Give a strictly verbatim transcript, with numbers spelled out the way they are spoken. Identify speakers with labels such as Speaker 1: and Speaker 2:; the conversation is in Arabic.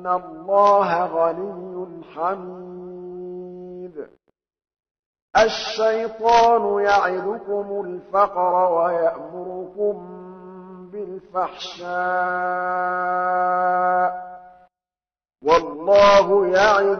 Speaker 1: إِنَّ اللَّهَ غَنِيٌّ حَمِيدٌ الشَّيْطَانُ يَعِدُكُمُ الْفَقْرَ وَيَأْمُرُكُم بِالْفَحْشَاءِ ۖ وَاللَّهُ يَعِدُكُم